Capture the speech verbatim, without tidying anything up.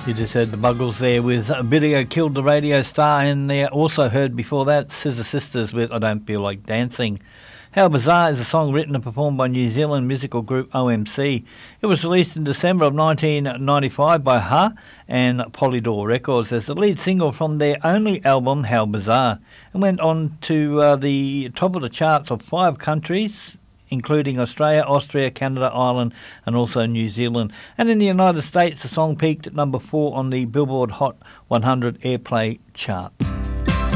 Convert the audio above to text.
You just heard the Buggles there with Video Killed the Radio Star, and they also heard before that Scissor Sisters with I Don't Feel Like Dancing. How Bizarre is a song written and performed by New Zealand musical group O M C. It was released in December of nineteen ninety-five by Ha and Polydor Records as the lead single from their only album How Bizarre, and went on to uh, the top of the charts of five countries, including Australia, Austria, Canada, Ireland and also New Zealand. And in the United States, the song peaked at number four on the Billboard Hot one hundred Airplay chart.